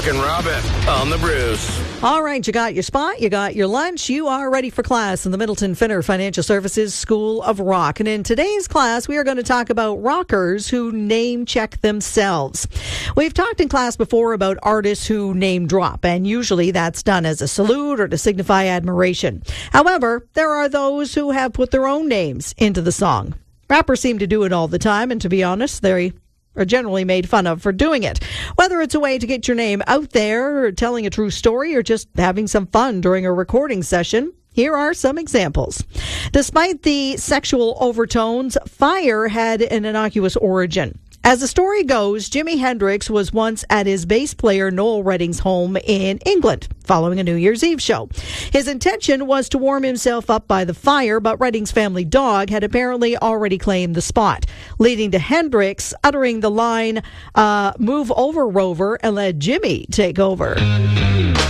Rockin' Robin on the Bruce. All right, you got your spot, you got your lunch, you are ready for class in the Middleton Finner Financial Services School of Rock. And in today's class, we are going to talk about rockers who name check themselves. We've talked in class before about artists who name drop, and usually that's done as a salute or to signify admiration. However, there are those who have put their own names into the song. Rappers seem to do it all the time, and to be honest, they are generally made fun of for doing it. Whether it's a way to get your name out there, or telling a true story, or just having some fun during a recording session, here are some examples. Despite the sexual overtones, Fire had an innocuous origin. As the story goes, Jimi Hendrix was once at his bass player Noel Redding's home in England following a New Year's Eve show. His intention was to warm himself up by the fire, but Redding's family dog had apparently already claimed the spot, leading to Hendrix uttering the line, "Move over, Rover, and let Jimmy take over."